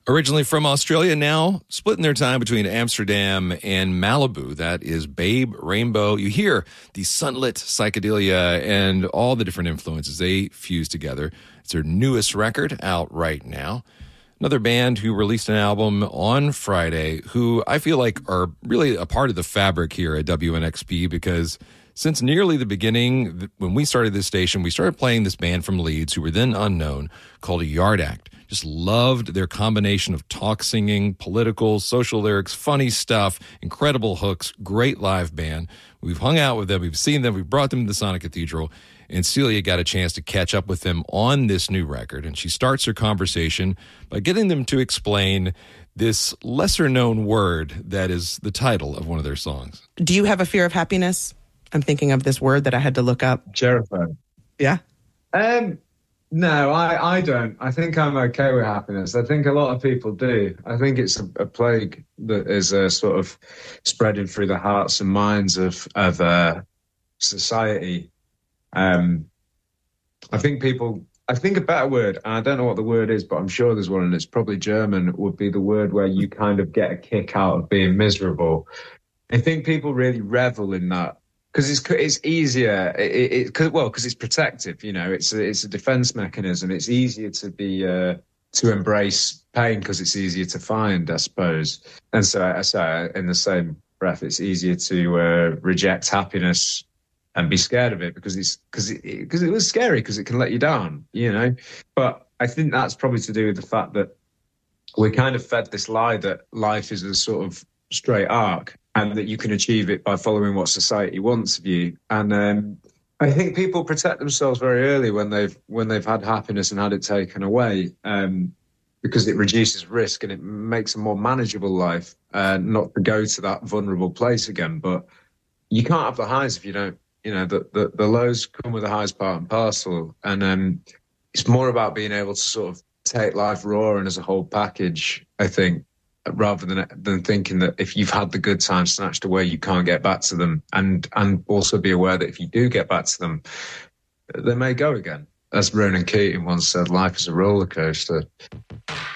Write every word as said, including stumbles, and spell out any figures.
Originally from Australia, now splitting their time between Amsterdam and Malibu. That is Babe Rainbow. You hear the sunlit psychedelia and all the different influences they fuse together. It's their newest record out right now. Another band who released an album on Friday who I feel like are really a part of the fabric here at W N X P, because since nearly the beginning, when we started this station, we started playing this band from Leeds who were then unknown called Yard Act. Just loved their combination of talk singing, political, social lyrics, funny stuff, incredible hooks, great live band. We've hung out with them, we've seen them, we've brought them to the Sonic Cathedral, and Celia got a chance to catch up with them on this new record. And she starts her conversation by getting them to explain this lesser-known word that is the title of one of their songs. Do you have a fear of happiness? I'm thinking of this word that I had to look up. Geraphobe. Yeah? Um... No, I, I don't. I think I'm okay with happiness. I think a lot of people do. I think it's a, a plague that is uh, sort of spreading through the hearts and minds of of uh, society. Um, I think people. I think a better word, and I don't know what the word is, but I'm sure there's one, and it's probably German. Would be the word where you kind of get a kick out of being miserable. I think people really revel in that. Because it's it's easier, it, it, cause, well, because it's protective, you know, it's a, it's a defense mechanism. It's easier to be uh, to embrace pain because it's easier to find, I suppose. And so, I say in the same breath, it's easier to uh, reject happiness and be scared of it because it's because it because it, it was scary because it can let you down, you know. But I think that's probably to do with the fact that we're kind of fed this lie that life is a sort of straight arc, and that you can achieve it by following what society wants of you. And um, I think people protect themselves very early when they've when they've had happiness and had it taken away, um, because it reduces risk and it makes a more manageable life, uh, not to go to that vulnerable place again. But you can't have the highs if you don't, you know, the, the, the lows come with the highs part and parcel. And um, it's more about being able to sort of take life raw and as a whole package, I think, rather than than thinking that if you've had the good times snatched away, you can't get back to them. And and also be aware that if you do get back to them, they may go again. As Ronan Keating once said, life is a roller coaster.